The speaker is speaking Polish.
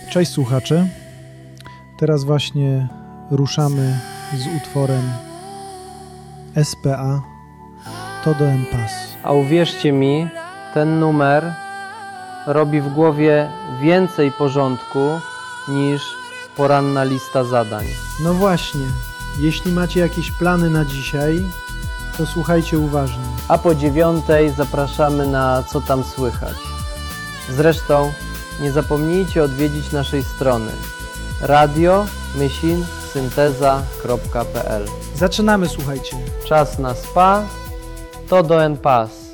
Cześć słuchacze. Teraz właśnie ruszamy z utworem SPA Todo en Paz. A uwierzcie mi, ten numer robi w głowie więcej porządku niż poranna lista zadań. No właśnie, jeśli macie jakieś plany na dzisiaj, to słuchajcie uważnie. A po 9:00 zapraszamy na Co tam słychać. Zresztą nie zapomnijcie odwiedzić naszej strony radio-synteza.pl. Zaczynamy, słuchajcie. Czas na spa, Todo en Paz.